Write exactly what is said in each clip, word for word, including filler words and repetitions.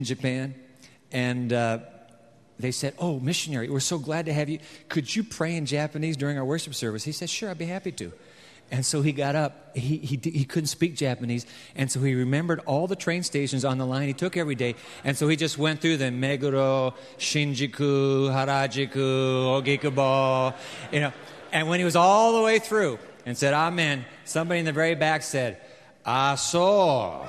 Japan, and uh, they said, "Oh, missionary, we're so glad to have you. Could you pray in Japanese during our worship service?" He said, "Sure, I'd be happy to." And so he got up. He, he, he couldn't speak Japanese, and so he remembered all the train stations on the line he took every day, and so he just went through them: Meguro, Shinjuku, Harajuku, Ogikubo, you know. And when he was all the way through and said, "Amen," somebody in the very back said, "Ah, so."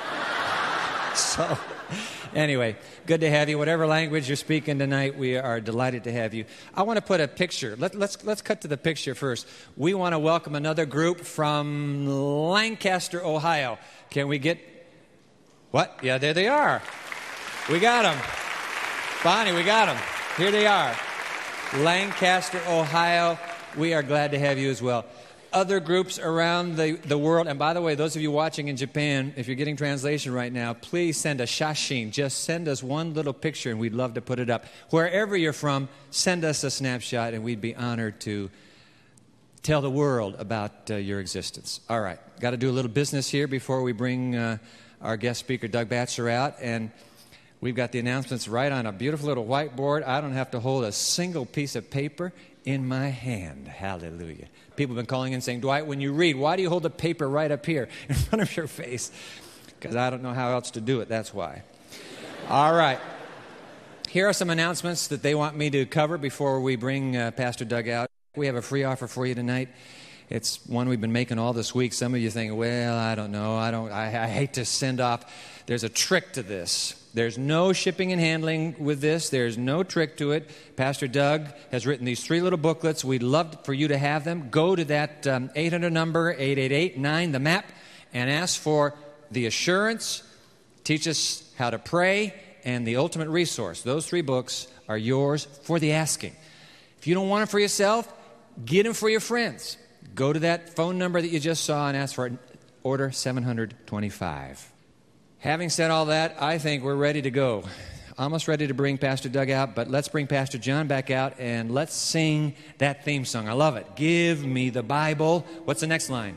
So, anyway, good to have you. Whatever language you're speaking tonight, we are delighted to have you. I want to put a picture. Let, let's let's cut to the picture first. We want to welcome another group from Lancaster, Ohio. Can we get... What? Yeah, there they are. We got them. Bonnie, we got them. Here they are. Lancaster, Ohio. We are glad to have you as well. Other groups around the, the world, and by the way, those of you watching in Japan, if you're getting translation right now, please send a shashin. Just send us one little picture, and we'd love to put it up. Wherever you're from, send us a snapshot, and we'd be honored to tell the world about uh, your existence. All right, got to do a little business here before we bring uh, our guest speaker, Doug Batchelor, out, and we've got the announcements right on a beautiful little whiteboard. I don't have to hold a single piece of paper in my hand. Hallelujah. People have been calling in saying, "Dwight, when you read, why do you hold the paper right up here in front of your face?" Because I don't know how else to do it, that's why. All right. Here are some announcements that they want me to cover before we bring uh, Pastor Doug out. We have a free offer for you tonight. It's one we've been making all this week. Some of you think, well, I don't know. I don't. I, I hate to send off. There's a trick to this. There's no shipping and handling with this. There's no trick to it. Pastor Doug has written these three little booklets. We'd love for you to have them. Go to that um, eight hundred number, eight eight eight nine, the map, and ask for the assurance, teach us how to pray, and the ultimate resource. Those three books are yours for the asking. If you don't want them for yourself, get them for your friends. Go to that phone number that you just saw and ask for order seven hundred twenty-five. Having said all that, I think we're ready to go. Almost ready to bring Pastor Doug out, but let's bring Pastor John back out and let's sing that theme song. I love it. Give me the Bible. What's the next line?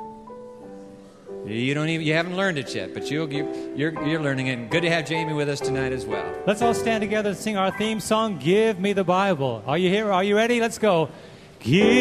You don't even you haven't learned it yet, but you'll you, you're you're learning it. Good to have Jamie with us tonight as well. Let's all stand together and sing our theme song, Give Me the Bible. Are you here? Are you ready? Let's go. Give